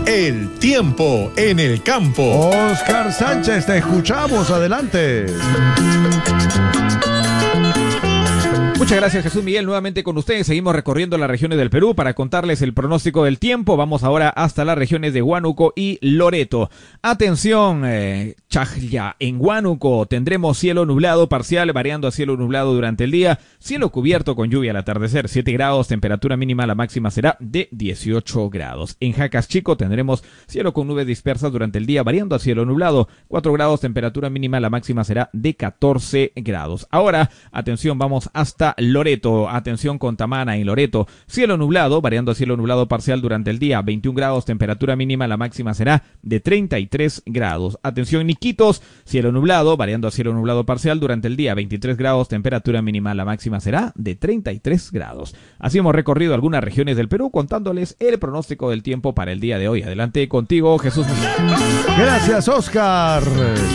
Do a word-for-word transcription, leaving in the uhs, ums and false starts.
El tiempo en el campo. Oscar Sánchez, te escuchamos, adelante. Muchas gracias, Jesús Miguel, nuevamente con ustedes. Seguimos recorriendo las regiones del Perú para contarles el pronóstico del tiempo. Vamos ahora hasta las regiones de Huánuco y Loreto. Atención, eh, Chajya, en Huánuco tendremos cielo nublado parcial, variando a cielo nublado durante el día, cielo cubierto con lluvia al atardecer, siete grados, temperatura mínima, la máxima será de dieciocho grados. En Jacas Chico tendremos cielo con nubes dispersas durante el día, variando a cielo nublado, cuatro grados, temperatura mínima, la máxima será de catorce grados. Ahora, atención, vamos hasta Loreto, atención con Tamana en Loreto, cielo nublado, variando a cielo nublado parcial durante el día, veintiún grados, temperatura mínima, la máxima será de treinta y tres grados. Atención Niquitos, cielo nublado, variando a cielo nublado parcial durante el día, veintitrés grados, temperatura mínima, la máxima será de treinta y tres grados. Así hemos recorrido algunas regiones del Perú contándoles el pronóstico del tiempo para el día de hoy. Adelante contigo, Jesús. Gracias, Oscar.